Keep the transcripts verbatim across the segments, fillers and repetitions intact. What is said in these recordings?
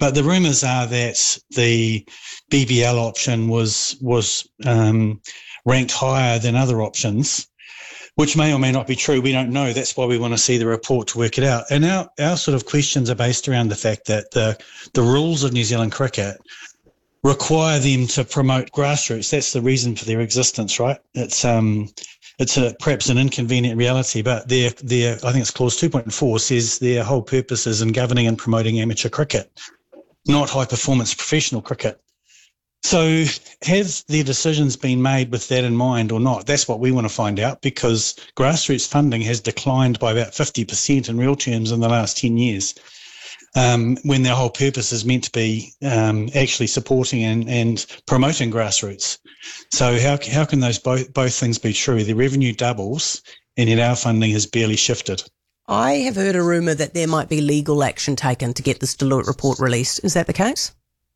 But the rumours are that the B B L option was was um, ranked higher than other options, which may or may not be true. We don't know. That's why we want to see the report to work it out. And our, our sort of questions are based around the fact that the, the rules of New Zealand cricket require them to promote grassroots. That's the reason for their existence, right? It's um, it's a, perhaps an inconvenient reality, but their their I think it's clause two point four says their whole purpose is in governing and promoting amateur cricket, not high performance professional cricket. So have their decisions been made with that in mind or not? That's what we want to find out, because grassroots funding has declined by about fifty percent in real terms in the last ten years, um, when their whole purpose is meant to be um, actually supporting and, and promoting grassroots. So how how can those both, both things be true? The revenue doubles and yet our funding has barely shifted. I have heard a rumour that there might be legal action taken to get this Deloitte report released. Is that the case?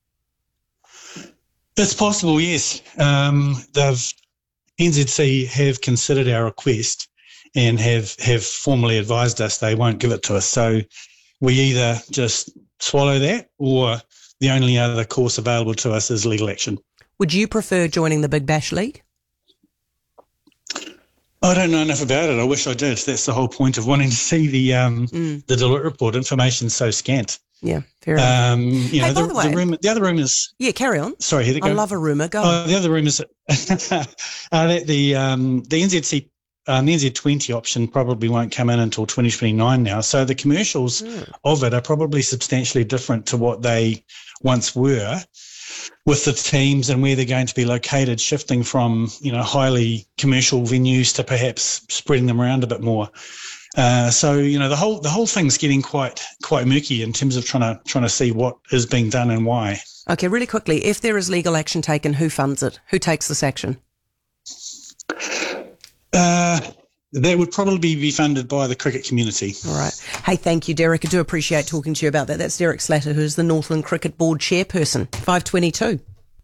It's possible, yes. Um, they've N Z C have considered our request and have, have formally advised us they won't give it to us. So we either just swallow that, or the only other course available to us is legal action. Would you prefer joining the Big Bash League? I don't know enough about it. I wish I did. That's the whole point of wanting to see the um, mm. the Deloitte report. Information's so scant. Yeah, fair enough. Um, you know, hey, the, the, way, the, rumor, the other rumours... Yeah, carry on. Sorry, Heather, go. I love a rumour. Go oh, on. The other rumours are that the, um, the N Z C, um, the N Z twenty option probably won't come in until twenty twenty-nine now. So the commercials mm. of it are probably substantially different to what they once were, with the teams and where they're going to be located, shifting from, you know, highly commercial venues to perhaps spreading them around a bit more. Uh, so, you know, the whole the whole thing's getting quite quite murky in terms of trying to trying to see what is being done and why. Okay, really quickly, if there is legal action taken, who funds it? Who takes this action? Uh, that would probably be funded by the cricket community. All right. Hey, thank you, Derek. I do appreciate talking to you about that. That's Derek Slatter, who's the Northland Cricket Board chairperson. five twenty-two.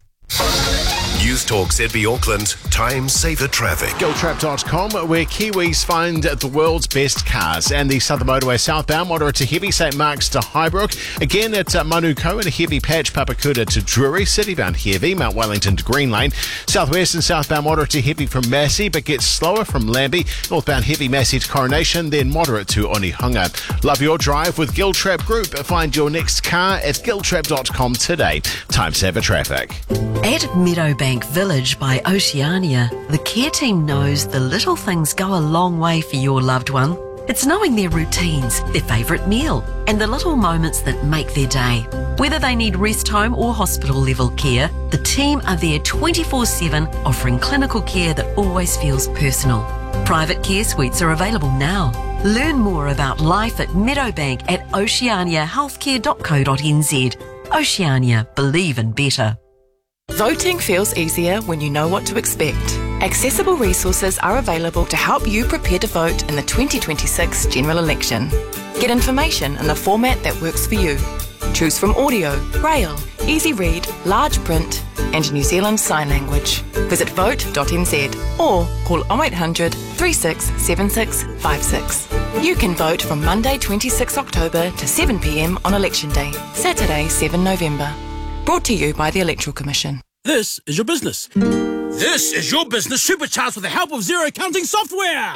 News Talk Z B Auckland, time saver traffic. Giltrap dot com, where Kiwis find the world's best cars. And the Southern Motorway southbound, moderate to heavy, Saint Mark's to Highbrook. Again at uh, Manuko and a heavy patch, Papakuta to Drury. Citybound heavy, Mount Wellington to Green Lane. Southwest and southbound, moderate to heavy from Massey, but gets slower from Lambie. Northbound heavy, Massey to Coronation, then moderate to Onehunga. Love your drive with Giltrap Group. Find your next car at giltrap dot com today. Time saver traffic. At Meadowbank Village by Oceania, the care team knows the little things go a long way for your loved one. It's knowing their routines, their favourite meal, and the little moments that make their day. Whether they need rest home or hospital level care, the team are there twenty-four seven, offering clinical care that always feels personal. Private care suites are available now. Learn more about life at Meadowbank at oceania healthcare dot co dot n z. Oceania, believe in better. Voting feels easier when you know what to expect. Accessible resources are available to help you prepare to vote in the twenty twenty-six general election. Get information in the format that works for you. Choose from audio, braille, easy read, large print and New Zealand Sign Language. Visit vote dot n z or call oh eight hundred, three six seven six five six. You can vote from Monday twenty-sixth October to seven p m on Election Day, Saturday seventh November. Brought to you by the Electoral Commission. This is your business. This is your business supercharged with the help of Xero accounting software.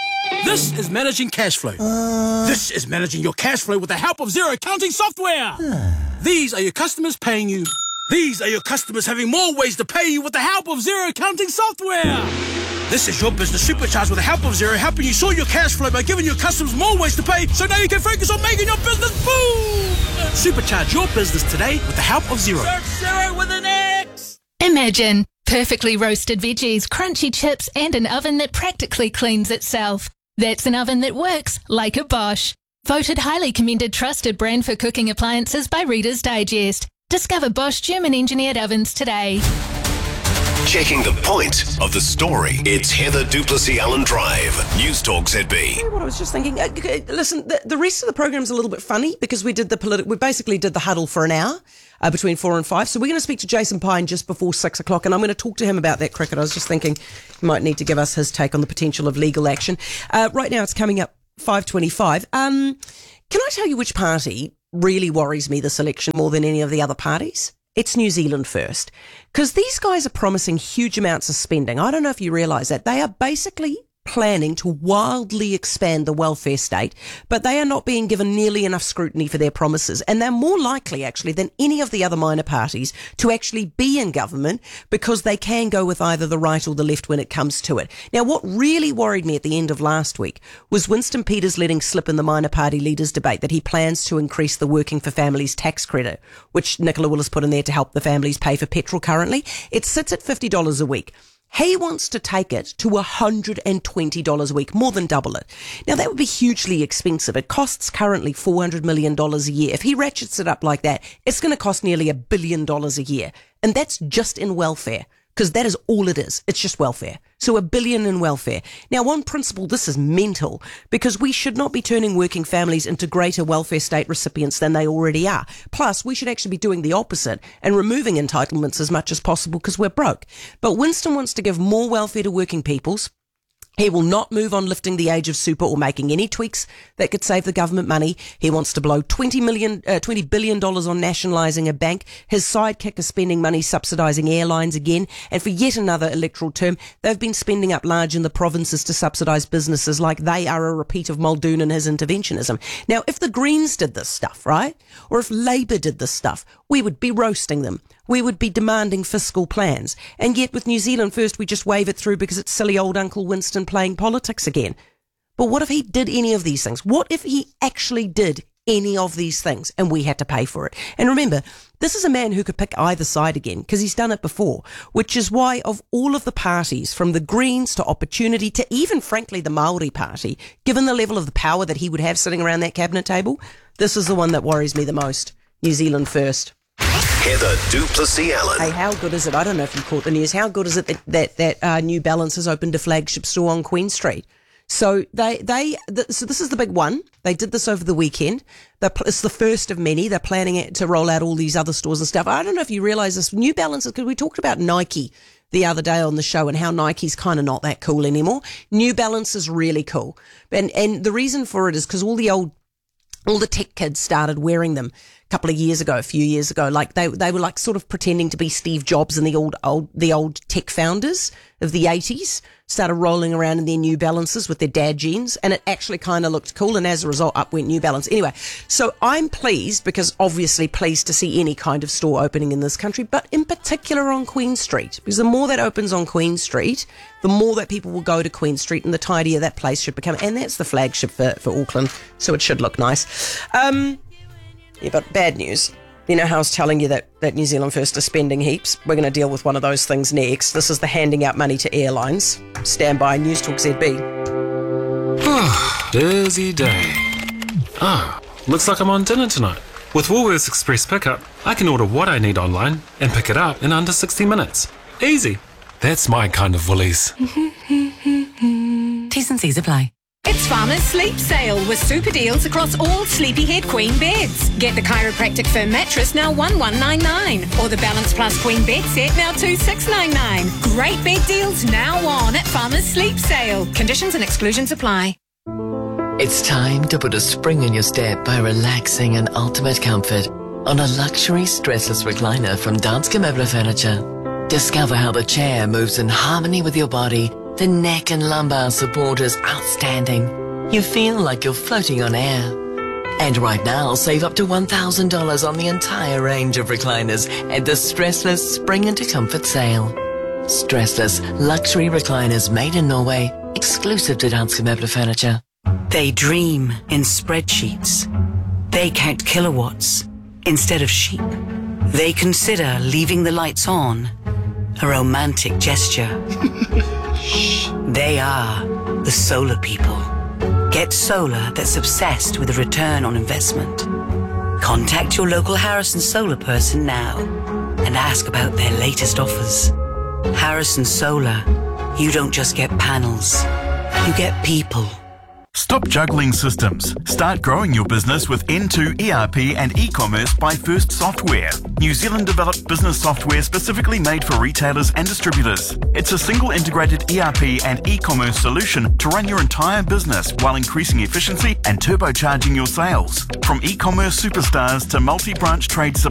This is managing cash flow. Uh... This is managing your cash flow with the help of Xero accounting software. These are your customers paying you. These are your customers having more ways to pay you with the help of Xero accounting software. This is your business supercharged with the help of Xero, helping you sort your cash flow by giving your customers more ways to pay, so now you can focus on making your business boom! Supercharge your business today with the help of Xero. Search Xero with an X! Imagine perfectly roasted veggies, crunchy chips, and an oven that practically cleans itself. That's an oven that works like a Bosch. Voted highly commended trusted brand for cooking appliances by Reader's Digest. Discover Bosch German-engineered ovens today. Checking the point of the story. It's Heather Duplessis Allen Drive. News Talk Z B. You know what I was just thinking? Uh, listen, the, the rest of the program's a little bit funny because we did the politi- we basically did the huddle for an hour uh, between four and five. So we're going to speak to Jason Pine just before six o'clock, and I'm going to talk to him about that cricket. I was just thinking he might need to give us his take on the potential of legal action. Uh, right now, it's coming up five twenty-five. Um, can I tell you which party really worries me this election more than any of the other parties? It's New Zealand First. Because these guys are promising huge amounts of spending. I don't know if you realise that. They are basically planning to wildly expand the welfare state, but they are not being given nearly enough scrutiny for their promises. And they're more likely, actually, than any of the other minor parties to actually be in government because they can go with either the right or the left when it comes to it. Now, what really worried me at the end of last week was Winston Peters letting slip in the minor party leaders debate that he plans to increase the Working for Families tax credit, which Nicola Willis put in there to help the families pay for petrol currently. It sits at fifty dollars a week. He wants to take it to one hundred twenty dollars a week, more than double it. Now, that would be hugely expensive. It costs currently four hundred million dollars a year. If he ratchets it up like that, it's going to cost nearly a billion dollars a year. And that's just in welfare, because that is all it is. It's just welfare. So a billion in welfare. Now, on principle, this is mental, because we should not be turning working families into greater welfare state recipients than they already are. Plus, we should actually be doing the opposite and removing entitlements as much as possible because we're broke. But Winston wants to give more welfare to working peoples. He will not move on lifting the age of super or making any tweaks that could save the government money. He wants to blow twenty million, uh, twenty billion dollars on nationalising a bank. His sidekick is spending money subsidising airlines again. And for yet another electoral term, they've been spending up large in the provinces to subsidise businesses like they are a repeat of Muldoon and his interventionism. Now, if the Greens did this stuff, right, or if Labour did this stuff, we would be roasting them. We would be demanding fiscal plans. And yet with New Zealand First, we just wave it through because it's silly old Uncle Winston playing politics again. But what if he did any of these things? What if he actually did any of these things and we had to pay for it? And remember, this is a man who could pick either side again because he's done it before, which is why of all of the parties, from the Greens to Opportunity to even, frankly, the Māori Party, given the level of the power that he would have sitting around that cabinet table, this is the one that worries me the most. New Zealand First. Heather du Plessis-Allen. Hey, how good is it? I don't know if you caught the news. How good is it that that, that uh, New Balance has opened a flagship store on Queen Street? So they they th- so this is the big one. They did this over the weekend. They're, it's the first of many. They're planning it to roll out all these other stores and stuff. I don't know if you realise this. New Balance, because we talked about Nike the other day on the show and how Nike's kind of not that cool anymore. New Balance is really cool, and and the reason for it is because all the old all the tech kids started wearing them couple of years ago, a few years ago, like they they were like sort of pretending to be Steve Jobs and the old old the old tech founders of the eighties started rolling around in their New Balances with their dad jeans, and it actually kind of looked cool, and as a result up went New Balance. Anyway, so I'm pleased, because obviously pleased to see any kind of store opening in this country, but in particular on Queen Street, because the more that opens on Queen Street, the more that people will go to Queen Street and the tidier that place should become, and that's the flagship for, for Auckland, so it should look nice. Um Yeah, but bad news. You know how I was telling you that, that New Zealand First is spending heaps? We're going to deal with one of those things next. This is the handing out money to airlines. Stand by, News Talk Z B. Busy day. Ah, looks like I'm on dinner tonight. With Woolworths Express Pickup, I can order what I need online and pick it up in under sixty minutes. Easy. That's my kind of Woolies. T's and C's apply. It's Farmer's Sleep Sale with super deals across all Sleepyhead Queen beds. Get the chiropractic firm mattress now one one nine nine, or the Balance Plus Queen bed set now two six nine nine. Great bed deals now on at Farmer's Sleep Sale. Conditions and exclusions apply. It's time to put a spring in your step by relaxing in ultimate comfort on a luxury stressless recliner from Danske Møbler Furniture. Discover how the chair moves in harmony with your body. The neck and lumbar support is outstanding. You feel like you're floating on air. And right now, save up to one thousand dollars on the entire range of recliners at the Stressless Spring into Comfort sale. Stressless luxury recliners made in Norway, exclusive to Danske Møbler Furniture. They dream in spreadsheets. They count kilowatts instead of sheep. They consider leaving the lights on a romantic gesture. They are the solar people. Get solar that's obsessed with a return on investment. Contact your local Harrison Solar person now and ask about their latest offers. Harrison Solar, you don't just get panels, you get people. Stop juggling systems. Start growing your business with N two E R P and e-commerce by First Software. New Zealand developed business software specifically made for retailers and distributors. It's a single integrated E R P and e-commerce solution to run your entire business while increasing efficiency and turbocharging your sales. From e-commerce superstars to multi-branch trade